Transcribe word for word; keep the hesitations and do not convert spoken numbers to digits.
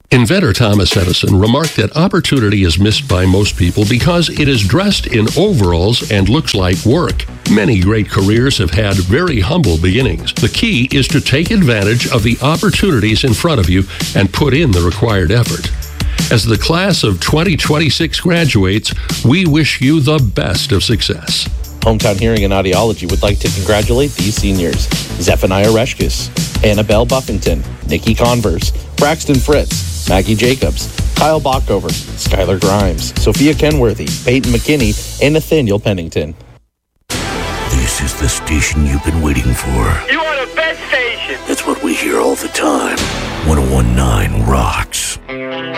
Inventor Thomas Edison remarked that opportunity is missed by most people because it is dressed in overalls and looks like work. Many great careers have had very humble beginnings. The key is to take advantage of the opportunities in front of you and put in the required effort. As the class of twenty twenty-six graduates, we wish you the best of success. Hometown Hearing and Audiology would like to congratulate these seniors: Zephaniah Reshkis, Annabelle Buffington, Nikki Converse, Braxton Fritz, Maggie Jacobs, Kyle Bockover, Skylar Grimes, Sophia Kenworthy, Peyton McKinney, and Nathaniel Pennington. This is the station you've been waiting for. You are the best station. That's what we hear all the time. one oh one point nine rocks.